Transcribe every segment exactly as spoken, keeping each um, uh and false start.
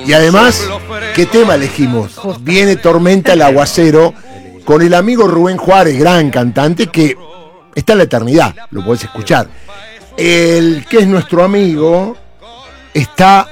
Y además, ¿qué tema elegimos? Viene Tormenta el Aguacero con el amigo Rubén Juárez, gran cantante, que está en la eternidad, lo podés escuchar. El que es nuestro amigo está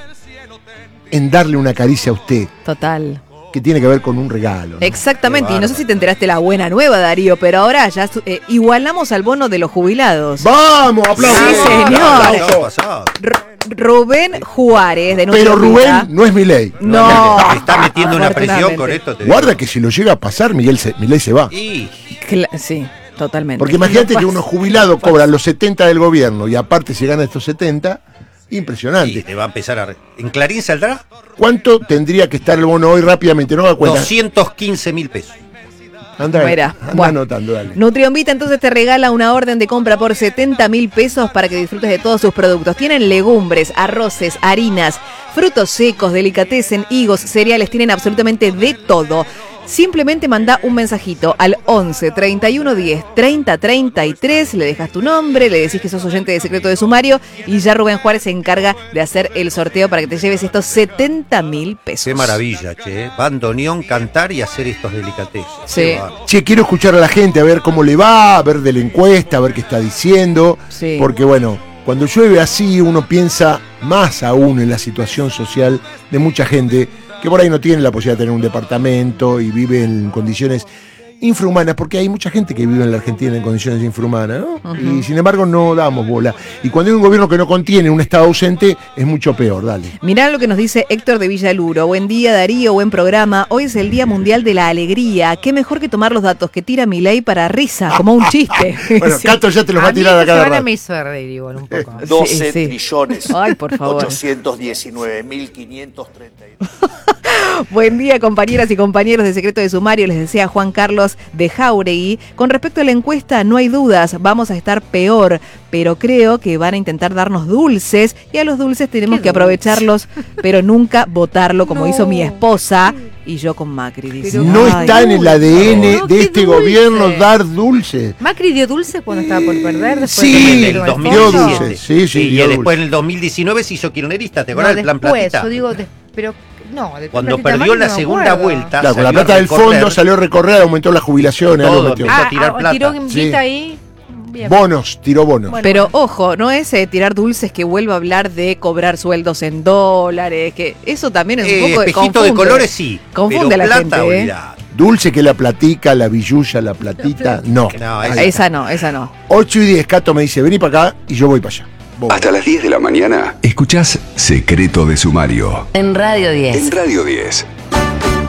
en darle una caricia a usted. Total. Que tiene que ver con un regalo, ¿no? Exactamente, y no sé si te enteraste la buena nueva, Darío, pero ahora ya eh, igualamos al bono de los jubilados. ¡Vamos, aplausos! Sí, señor. R- Rubén Juárez, de nuestra Pero Rubén vida. no es Milei. No. Me está metiendo una presión con esto. Te Guarda digo. que si lo llega a pasar, Miguel se, Milei se va. Y Cla- sí, totalmente. Porque imagínate No que pasa. unos jubilados cobran los setenta del gobierno y aparte se gana estos setenta, y impresionante. te va a empezar a... re- ¿En Clarín saldrá? ¿Cuánto tendría que estar el bono hoy rápidamente? No da cuenta. doscientos quince mil pesos. Anda, Mira, anda bueno. anotando, dale. Nutrionvita entonces te regala una orden de compra por setenta mil pesos para que disfrutes de todos sus productos. Tienen legumbres, arroces, harinas, frutos secos, delicatessen, higos, cereales, tienen absolutamente de todo. Simplemente manda un mensajito al once, treinta y uno, diez, treinta, treinta y tres, le dejas tu nombre, le decís que sos oyente de Secreto de Sumario y ya Rubén Juárez se encarga de hacer el sorteo para que te lleves estos setenta mil pesos. Qué maravilla, che. Bandoneón, cantar y hacer estos delicatessen. Sí. Qué bárbaro. Che, quiero escuchar a la gente, a ver cómo le va, a ver de la encuesta, a ver qué está diciendo. Sí. Porque bueno, cuando llueve así uno piensa más aún en la situación social de mucha gente que por ahí no tiene la posibilidad de tener un departamento y vive en condiciones infrahumanas, porque hay mucha gente que vive en la Argentina en condiciones infrahumanas, ¿no? Uh-huh. Y sin embargo no damos bola. Y cuando hay un gobierno que no contiene un Estado ausente, es mucho peor, dale. Mirá lo que nos dice Héctor de Villaluro. Buen día, Darío, buen programa. Hoy es el Día Mundial de la Alegría. Qué mejor que tomar los datos que tira Milei para risa, como un chiste. Bueno, Sí. Cato ya te los va a tirar a cada rato. me hizo reír igual un poco. doce Sí, sí. trillones. Ay, por favor. ochocientos diecinueve mil quinientos treinta y dos. Buen día, compañeras y compañeros de Secreto de Sumario, les desea Juan Carlos de Jauregui. Con respecto a la encuesta, no hay dudas, vamos a estar peor, pero creo que van a intentar darnos dulces y a los dulces tenemos que aprovecharlos, pero nunca votarlo como No. hizo mi esposa y yo con Macri. Dice. Pero No Ay, está en el A D N No, de qué este dulce. gobierno dar dulces. Macri dio dulce cuando estaba por perder. Después Sí, de En perder el con dos mil dio diecisiete. dulce. Sí, sí, y dio después dulce. en el dos mil diecinueve se hizo kirchnerista, ¿te No, acordás del plan después, platita? yo digo, de- pero no. del plan Cuando platita perdió Macri la no me segunda acuerdo. vuelta, Claro, con la salió a plata del recorrer fondo salió a recorrer, aumentó las jubilaciones, todo, algo metió. empezó a Ah, tirar ah, plata. tiró en Sí. guita ahí. Bien. Bonos, tiró bonos. Bueno. Pero ojo, no es eh, tirar dulces que vuelva a hablar de cobrar sueldos en dólares, que eso también es un Eh, poco de espejito de confunde. colores sí, Confunde pero a la plata, gente, ¿eh? olvidate. Dulce que la platica, la billulla, la platita, no. No, Ahí esa- está. Esa no, esa no. ocho y diez, Cato me dice, vení para acá y yo voy para allá. Voy. Hasta las diez de la mañana, escuchás Secreto de Sumario En Radio diez. en Radio diez.